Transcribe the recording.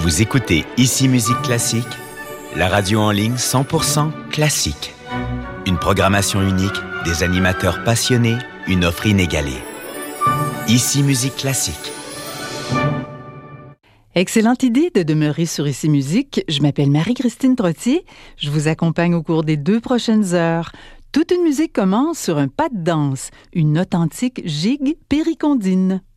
Vous écoutez Ici Musique Classique, la radio en ligne 100% classique. Une programmation unique, des animateurs passionnés, une offre inégalée. Ici Musique Classique. Excellente idée de demeurer sur Ici Musique. Je m'appelle Marie-Christine Trottier. Je vous accompagne au cours des 2 prochaines heures. Toute une musique commence sur un pas de danse, une authentique gigue péricondine.